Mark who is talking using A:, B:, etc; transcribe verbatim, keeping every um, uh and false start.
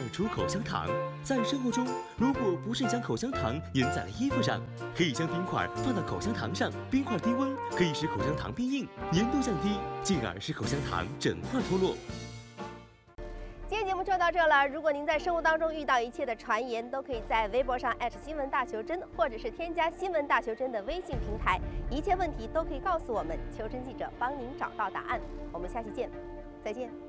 A: 煮口香糖。在生活中，如果不慎将口香糖粘在了衣服上，可以将冰块放到口香糖上，冰块低温可以使口香糖变硬，粘度降低，进而使口香糖整块脱落。
B: 今天节目就到这了。如果您在生活当中遇到一切的传言，都可以在微博上艾特新闻大求真，或者是添加新闻大求真的微信平台，一切问题都可以告诉我们，求真记者帮您找到答案。我们下期见，再见。